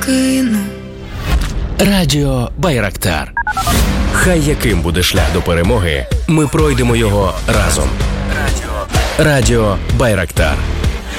покину. Радіо Байрактар. Хай яким буде шлях до перемоги, ми пройдемо його разом. Радіо Байрактар.